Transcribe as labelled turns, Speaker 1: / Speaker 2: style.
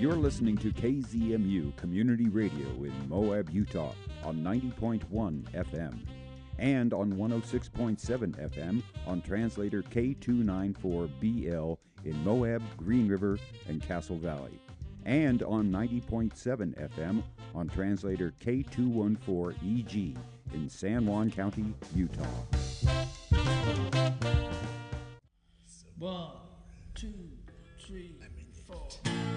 Speaker 1: You're listening to KZMU Community Radio in Moab, Utah on 90.1 FM and on 106.7 FM on translator K294BL in Moab, Green River, and Castle Valley, and on 90.7 FM on translator K214EG in San Juan County, Utah.
Speaker 2: 1, 2, 3, 4.